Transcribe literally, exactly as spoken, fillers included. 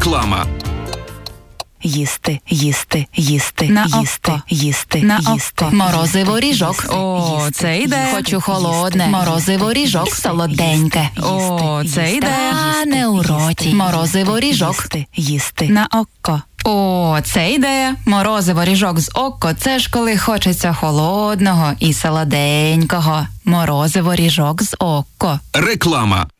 Реклама. Їсти, їсти, їсти, На їсти, око. їсти, На їсти. око. Морозиво ріжок. О, це йде. Хочу холодне. Морозиво ріжок солоденьке. О, це йде. Тане у роті. Морозиво ріжок. Їсти, їсти. На око. О, це ідея. Морозиво ріжок з око. Це ж коли хочеться холодного і солоденького. Морозиво ріжок з око. Реклама.